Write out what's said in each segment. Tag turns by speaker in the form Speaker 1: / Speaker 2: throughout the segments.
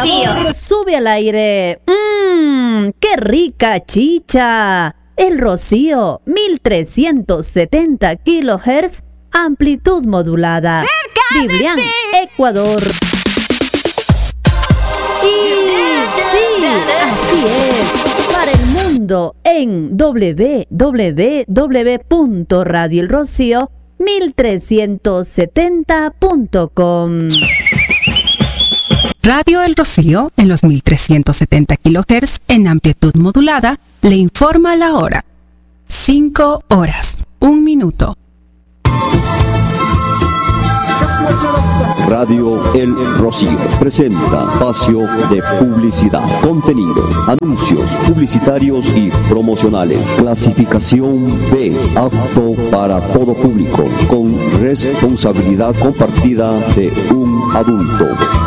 Speaker 1: Rocío.
Speaker 2: Sube al aire. ¡Qué rica chicha! El Rocío, 1370 kHz, amplitud modulada.
Speaker 1: ¡Cerca
Speaker 2: Biblián,
Speaker 1: de ti!
Speaker 2: Ecuador. Y sí, así es. Para el mundo en www.radioelrocío1370.com.
Speaker 3: Radio El Rocío, en los 1370 kHz en amplitud modulada, le informa la hora. 5 horas, 1 minuto.
Speaker 4: Radio El Rocío presenta espacio de publicidad, contenido, anuncios publicitarios y promocionales. Clasificación B, apto para todo público, con responsabilidad compartida de un adulto.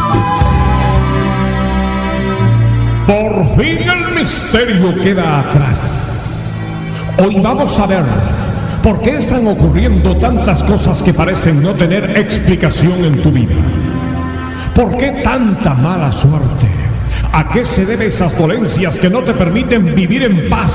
Speaker 5: Por fin el misterio queda atrás. Hoy vamos a ver por qué están ocurriendo tantas cosas que parecen no tener explicación en tu vida. ¿Por qué tanta mala suerte? ¿A qué se deben esas dolencias que no te permiten vivir en paz?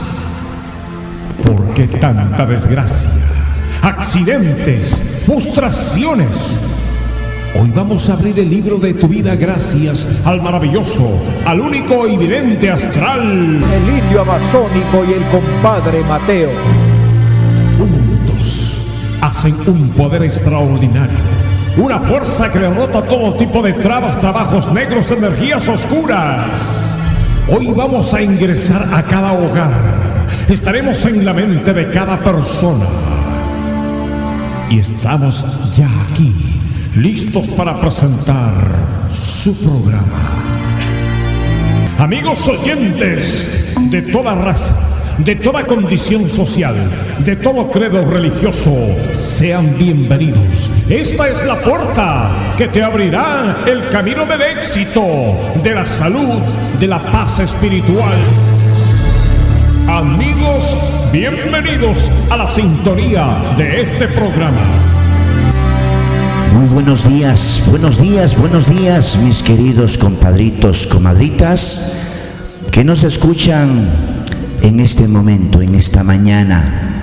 Speaker 5: ¿Por qué tanta desgracia? Accidentes, frustraciones. Hoy vamos a abrir el libro de tu vida gracias al maravilloso, al único y vidente astral,
Speaker 6: el indio amazónico y el compadre Mateo.
Speaker 5: Juntos hacen un poder extraordinario, una fuerza que derrota todo tipo de trabas, trabajos negros, energías oscuras. Hoy vamos a ingresar a cada hogar, estaremos en la mente de cada persona y estamos ya aquí, listos para presentar su programa. Amigos oyentes de toda raza, de toda condición social, de todo credo religioso, sean bienvenidos. Esta es la puerta que te abrirá el camino del éxito, de la salud, de la paz espiritual. Amigos, bienvenidos a la sintonía de este programa.
Speaker 7: Muy buenos días, mis queridos compadritos, comadritas, que nos escuchan en este momento, en esta mañana.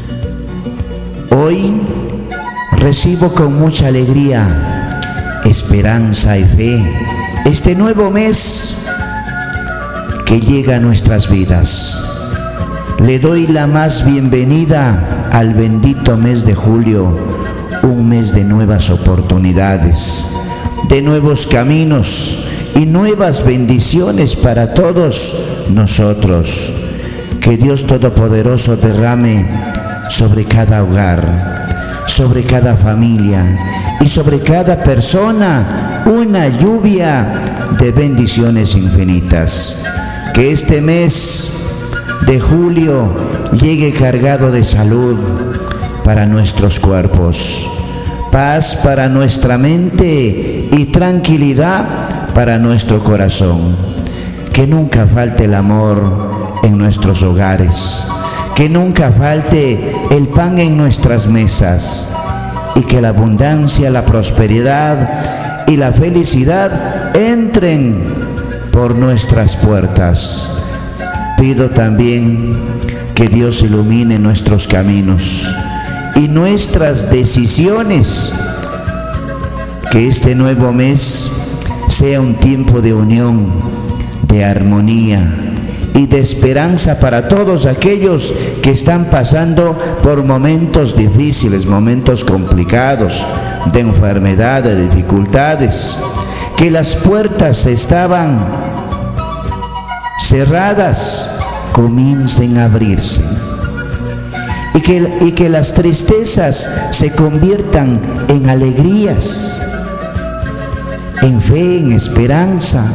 Speaker 7: Hoy recibo con mucha alegría, esperanza y fe este nuevo mes que llega a nuestras vidas. Le doy la más bienvenida al bendito mes de julio, un mes de nuevas oportunidades, de nuevos caminos y nuevas bendiciones para todos nosotros. Que Dios Todopoderoso derrame sobre cada hogar, sobre cada familia y sobre cada persona una lluvia de bendiciones infinitas. Que este mes de julio llegue cargado de salud para nuestros cuerpos, paz para nuestra mente y tranquilidad para nuestro corazón. Que nunca falte el amor en nuestros hogares, que nunca falte el pan en nuestras mesas y que la abundancia, la prosperidad y la felicidad entren por nuestras puertas. Pido también que Dios ilumine nuestros caminos y nuestras decisiones, que este nuevo mes sea un tiempo de unión, de armonía y de esperanza para todos aquellos que están pasando por momentos difíciles, momentos complicados, de enfermedad, de dificultades, que las puertas estaban cerradas, comiencen a abrirse. Y que las tristezas se conviertan en alegrías, en fe, en esperanza.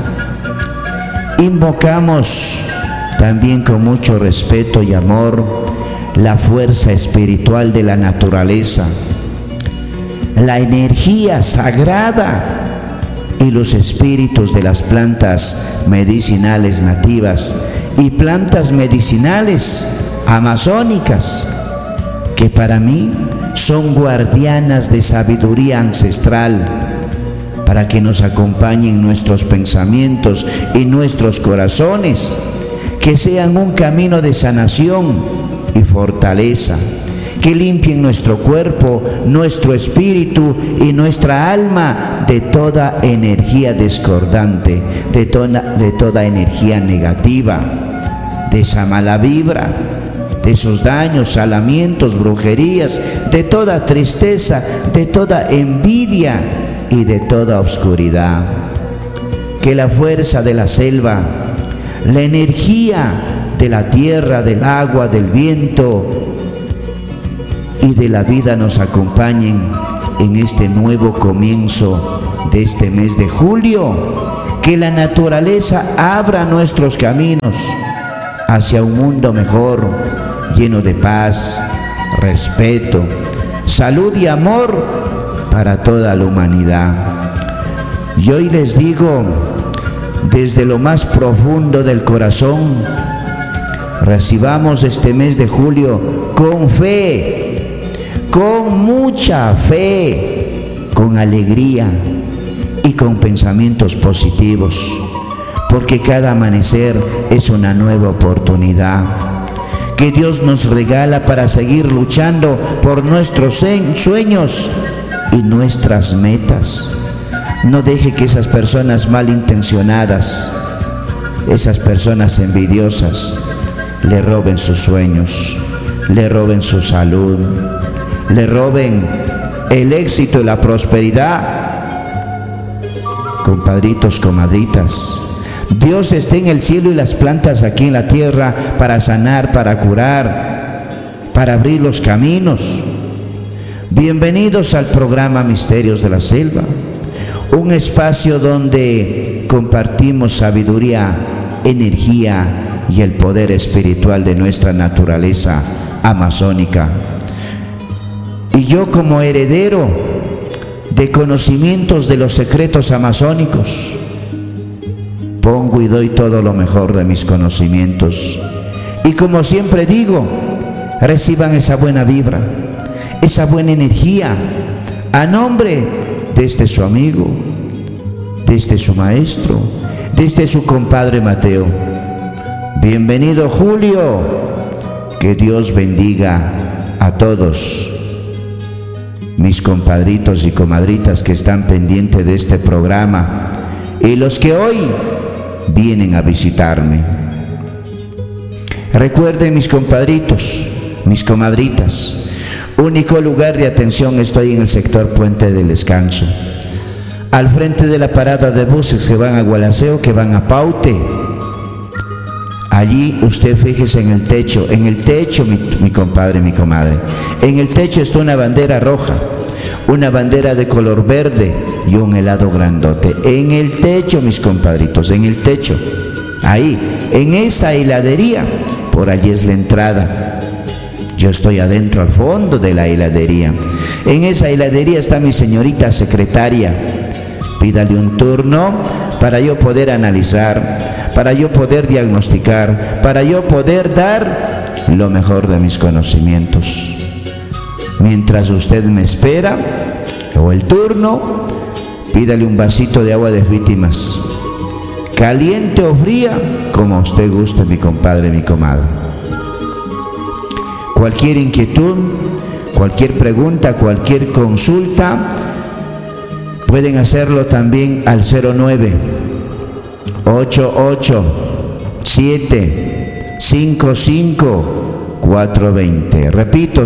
Speaker 7: Invocamos también con mucho respeto y amor la fuerza espiritual de la naturaleza, la energía sagrada y los espíritus de las plantas medicinales nativas y plantas medicinales amazónicas, que para mí son guardianas de sabiduría ancestral para que nos acompañen nuestros pensamientos y nuestros corazones, que sean un camino de sanación y fortaleza, que limpien nuestro cuerpo, nuestro espíritu y nuestra alma de toda energía discordante, de toda energía negativa, de esa mala vibra, de esos daños, salamientos, brujerías, de toda tristeza, de toda envidia y de toda oscuridad. Que la fuerza de la selva, la energía de la tierra, del agua, del viento y de la vida nos acompañen en este nuevo comienzo de este mes de julio. Que la naturaleza abra nuestros caminos hacia un mundo mejor, lleno de paz, respeto, salud y amor para toda la humanidad. Y hoy les digo, desde lo más profundo del corazón, recibamos este mes de julio con fe, con mucha fe, con alegría y con pensamientos positivos, porque cada amanecer es una nueva oportunidad que Dios nos regala para seguir luchando por nuestros sueños y nuestras metas. No deje que esas personas malintencionadas, esas personas envidiosas, le roben sus sueños, le roben su salud, le roben el éxito y la prosperidad. Compadritos, comadritas, Dios está en el cielo y las plantas aquí en la tierra para sanar, para curar, para abrir los caminos. Bienvenidos al programa Misterios de la Selva, un espacio donde compartimos sabiduría, energía y el poder espiritual de nuestra naturaleza amazónica. Y yo, como heredero de conocimientos de los secretos amazónicos, pongo y doy todo lo mejor de mis conocimientos. Y como siempre digo, reciban esa buena vibra, esa buena energía, a nombre de este su amigo, de este su maestro, de este su compadre Mateo. Bienvenido Julio, que Dios bendiga a todos mis compadritos y comadritas que están pendientes de este programa y los que hoy vienen a visitarme. Recuerden, mis compadritos, mis comadritas, único lugar de atención estoy en el sector Puente del Descanso, al frente de la parada de buses que van a Gualaceo, que van a Paute. Allí usted fíjese en el techo, mi compadre, mi comadre, en el techo está una bandera roja, una bandera de color verde y un helado grandote. En el techo, mis compadritos, en el techo, ahí, en esa heladería, por allí es la entrada. Yo estoy adentro, al fondo de la heladería. En esa heladería está mi señorita secretaria. Pídale un turno para yo poder analizar, para yo poder diagnosticar, para yo poder dar lo mejor de mis conocimientos. Mientras usted me espera, o el turno, pídale un vasito de agua de víctimas, caliente o fría, como a usted guste, mi compadre, mi comadre. Cualquier inquietud, cualquier pregunta, cualquier consulta, pueden hacerlo también al 09-88-755-420. Repito,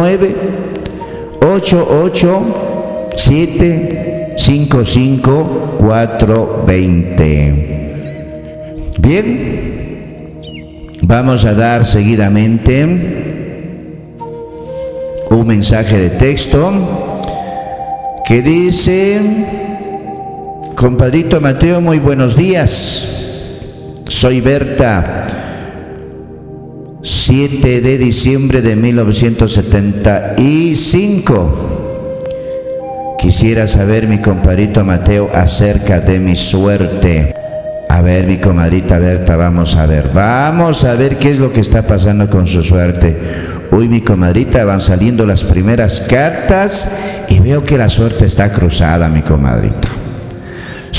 Speaker 7: 09-88-755-420. Bien, vamos a dar seguidamente un mensaje de texto que dice: compadrito Mateo, muy buenos días. Soy Berta, 7 de diciembre de 1975. Quisiera saber, mi compadrito Mateo, acerca de mi suerte. A ver, mi comadrita Berta, vamos a ver qué es lo que está pasando con su suerte. Uy, mi comadrita, van saliendo las primeras cartas y veo que la suerte está cruzada, mi comadrita.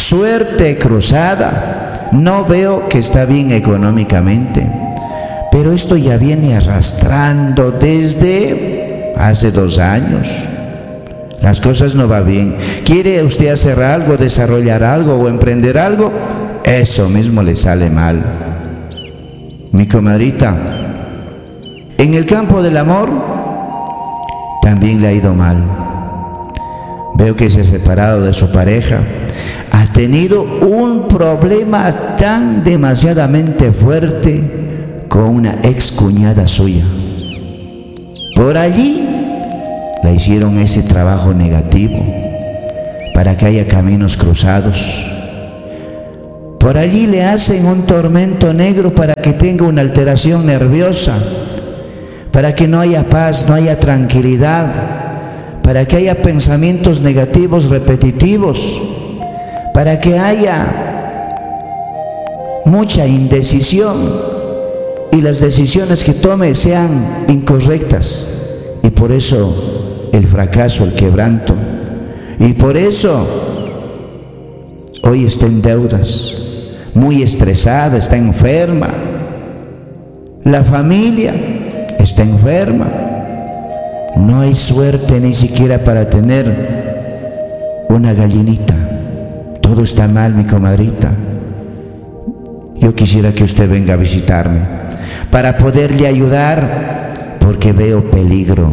Speaker 7: suerte cruzada. No veo que está bien económicamente, pero esto ya viene arrastrando desde hace 2 años. Las cosas no van bien. ¿Quiere usted hacer algo, desarrollar algo o emprender algo? Eso mismo le sale mal. Mi comadrita, en el campo del amor también le ha ido mal. Veo que se ha separado de su pareja. Ha tenido un problema tan demasiadamente fuerte con una ex cuñada suya. Por allí le hicieron ese trabajo negativo para que haya caminos cruzados. Por allí le hacen un tormento negro para que tenga una alteración nerviosa, para que no haya paz, no haya tranquilidad, para que haya pensamientos negativos repetitivos, para que haya mucha indecisión y las decisiones que tome sean incorrectas. Y por eso el fracaso, el quebranto. Y por eso hoy está en deudas, muy estresada, está enferma. La familia está enferma. No hay suerte ni siquiera para tener una gallinita. Todo está mal, mi comadrita. Yo quisiera que usted venga a visitarme para poderle ayudar, porque veo peligro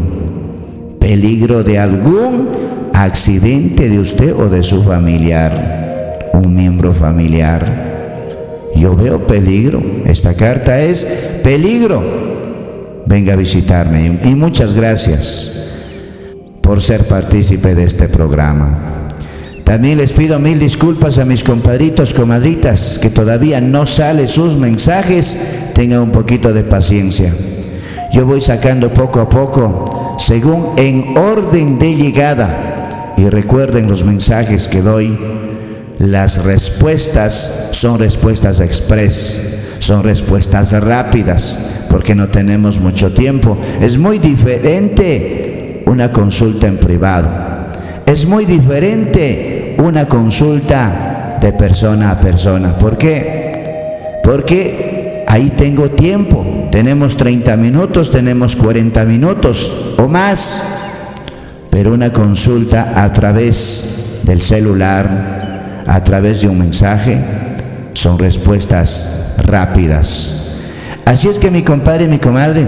Speaker 7: de algún accidente de usted o de su familiar, un miembro familiar. Yo veo peligro. Esta carta es peligro. Venga a visitarme y muchas gracias por ser partícipe de este programa. También les pido 1000 disculpas a mis compadritos, comadritas, que todavía no salen sus mensajes. Tengan un poquito de paciencia. Yo voy sacando poco a poco, según en orden de llegada. Y recuerden los mensajes que doy. Las respuestas son respuestas express, son respuestas rápidas, porque no tenemos mucho tiempo. Es muy diferente una consulta en privado. Es muy diferente una consulta de persona a persona. ¿Por qué? Porque ahí tengo tiempo. Tenemos 30 minutos, tenemos 40 minutos o más. Pero una consulta a través del celular, a través de un mensaje, son respuestas rápidas. Así es que mi compadre y mi comadre,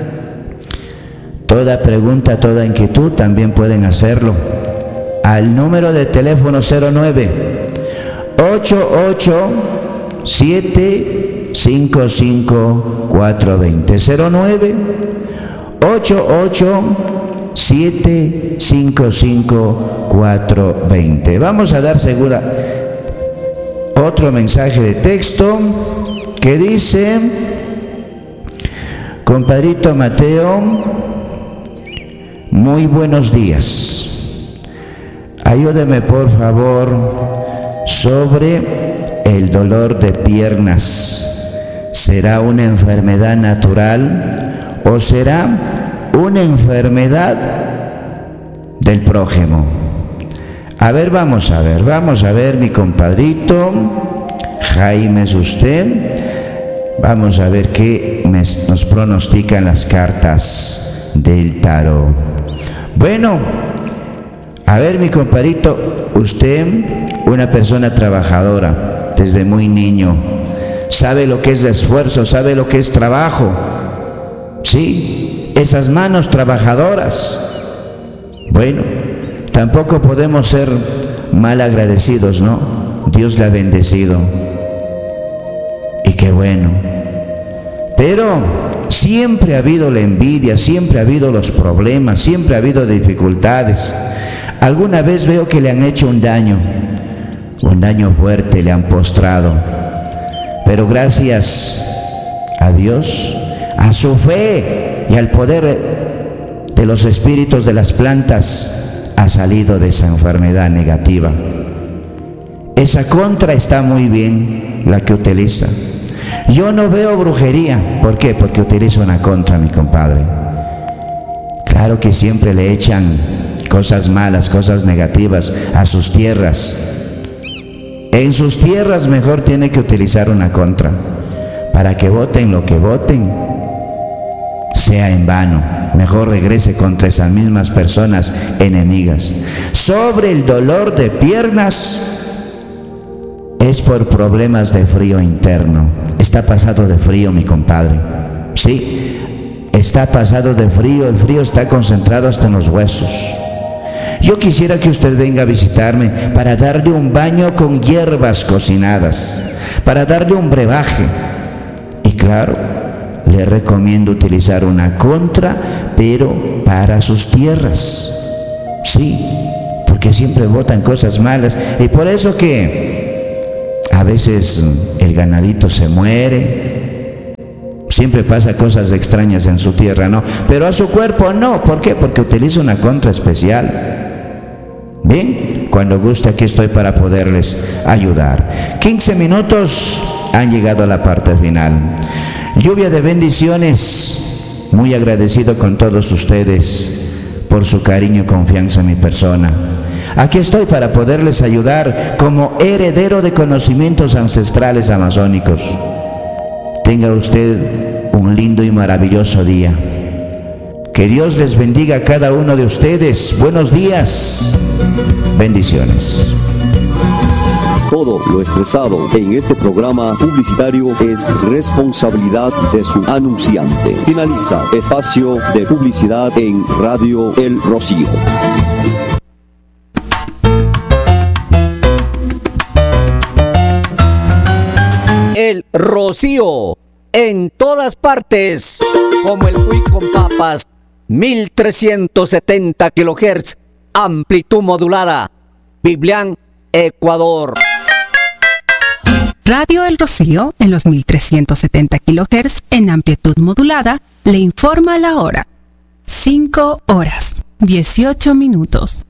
Speaker 7: toda pregunta, toda inquietud también pueden hacerlo al número de teléfono 09-88-755-420. 09-88-755-420. Vamos a dar segura otro mensaje de texto que dice: compadrito Mateo, muy buenos días. Ayúdeme por favor sobre el dolor de piernas. ¿Será una enfermedad natural o será una enfermedad del prójimo? A ver, vamos a ver, mi compadrito Jaime, es usted. Vamos a ver qué nos pronostican las cartas del tarot. Bueno, a ver, mi compadrito, usted, una persona trabajadora desde muy niño, sabe lo que es esfuerzo, sabe lo que es trabajo. Sí, esas manos trabajadoras. Bueno, tampoco podemos ser mal agradecidos, ¿no? Dios le ha bendecido. Y qué bueno. Pero siempre ha habido la envidia, siempre ha habido los problemas, siempre ha habido dificultades. Alguna vez veo que le han hecho un daño fuerte, le han postrado. Pero gracias a Dios, a su fe y al poder de los espíritus de las plantas, ha salido de esa enfermedad negativa. Esa contra está muy bien, la que utiliza. Yo no veo brujería. ¿Por qué? Porque utiliza una contra, mi compadre. Claro que siempre le echan cosas malas, cosas negativas a sus tierras. en sus tierras mejor tiene que utilizar una contra, para que voten lo que voten, sea en vano. Mejor regrese contra esas mismas personas enemigas. Sobre el dolor de piernas, es por problemas de frío interno. Está pasado de frío, mi compadre. Sí, está pasado de frío. El frío está concentrado hasta en los huesos. Yo quisiera que usted venga a visitarme para darle un baño con hierbas cocinadas, para darle un brebaje. Y claro, le recomiendo utilizar una contra, pero para sus tierras. Sí, porque siempre botan cosas malas, y por eso que a veces el ganadito se muere. Siempre pasa cosas extrañas en su tierra, ¿no? Pero a su cuerpo no. ¿Por qué? Porque utiliza una contra especial. Bien, cuando guste aquí estoy para poderles ayudar. 15 minutos han llegado a la parte final. Lluvia de bendiciones. Muy agradecido con todos ustedes por su cariño y confianza en mi persona. Aquí estoy para poderles ayudar como heredero de conocimientos ancestrales amazónicos. Tenga usted un lindo y maravilloso día. Que Dios les bendiga a cada uno de ustedes. Buenos días. Bendiciones.
Speaker 4: Todo lo expresado en este programa publicitario es responsabilidad de su anunciante. Finaliza espacio de publicidad en Radio El Rocío.
Speaker 1: El Rocío, en todas partes, como el cuy con papas, 1370 kHz, amplitud modulada, Biblián, Ecuador.
Speaker 3: Radio El Rocío, en los 1370 kHz, en amplitud modulada, le informa la hora. 5 horas, 18 minutos.